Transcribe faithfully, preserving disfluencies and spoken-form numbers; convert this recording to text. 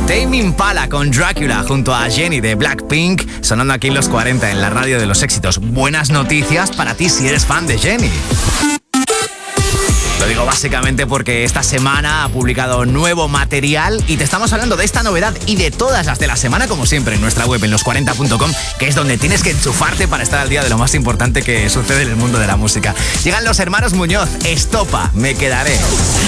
Tame Impala con Drácula junto a Jenny de Blackpink, sonando aquí en los cuarenta en la radio de los éxitos. Buenas noticias para ti si eres fan de Jenny. Lo digo básicamente porque esta semana ha publicado nuevo material y te estamos hablando de esta novedad y de todas las de la semana, como siempre, en nuestra web, en los cuarenta punto com, que es donde tienes que enchufarte para estar al día de lo más importante que sucede en el mundo de la música. Llegan los hermanos Muñoz, Estopa, Me Quedaré.